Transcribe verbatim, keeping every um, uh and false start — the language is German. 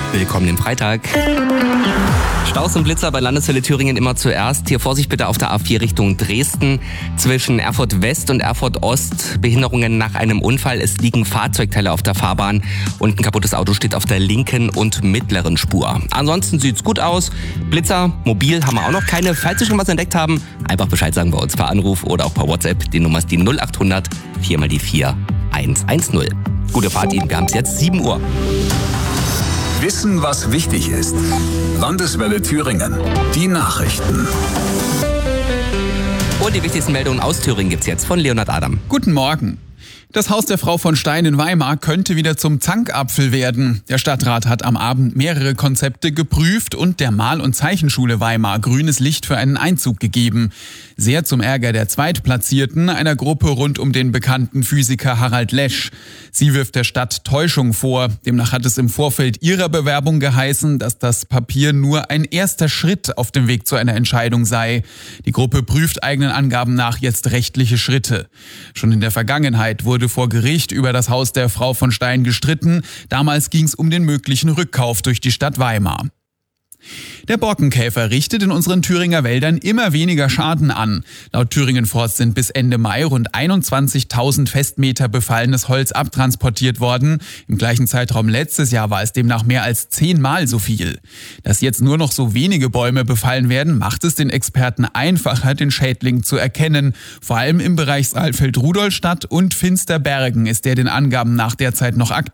Willkommen im Freitag. Staus und Blitzer bei Landeshölle Thüringen immer zuerst. Hier Vorsicht bitte auf der A vier Richtung Dresden. Zwischen Erfurt West und Erfurt Ost Behinderungen nach einem Unfall. Es liegen Fahrzeugteile auf der Fahrbahn und ein kaputtes Auto steht auf der linken und mittleren Spur. Ansonsten sieht's gut aus. Blitzer, mobil haben wir auch noch keine. Falls Sie schon was entdeckt haben, einfach Bescheid sagen bei uns per Anruf oder auch per WhatsApp. Die Nummer ist die null acht hundert vier mal die vier eins eins null. Gute Fahrt Ihnen, wir haben es jetzt sieben Uhr. Wissen, was wichtig ist. Landeswelle Thüringen. Die Nachrichten. Und die wichtigsten Meldungen aus Thüringen gibt's jetzt von Leonhard Adam. Guten Morgen. Das Haus der Frau von Stein in Weimar könnte wieder zum Zankapfel werden. Der Stadtrat hat am Abend mehrere Konzepte geprüft und der Mal- und Zeichenschule Weimar grünes Licht für einen Einzug gegeben. Sehr zum Ärger der Zweitplatzierten, einer Gruppe rund um den bekannten Physiker Harald Lesch. Sie wirft der Stadt Täuschung vor. Demnach hat es im Vorfeld ihrer Bewerbung geheißen, dass das Papier nur ein erster Schritt auf dem Weg zu einer Entscheidung sei. Die Gruppe prüft eigenen Angaben nach jetzt rechtliche Schritte. Schon in der Vergangenheit wurde vor Gericht über das Haus der Frau von Stein gestritten. Damals ging es um den möglichen Rückkauf durch die Stadt Weimar. Der Borkenkäfer richtet in unseren Thüringer Wäldern immer weniger Schaden an. Laut Thüringen Forst sind bis Ende Mai rund einundzwanzigtausend Festmeter befallenes Holz abtransportiert worden. Im gleichen Zeitraum letztes Jahr war es demnach mehr als zehnmal so viel. Dass jetzt nur noch so wenige Bäume befallen werden, macht es den Experten einfacher, den Schädling zu erkennen. Vor allem im Bereich Saalfeld-Rudolstadt und Finsterbergen ist der den Angaben nach derzeit noch aktiv.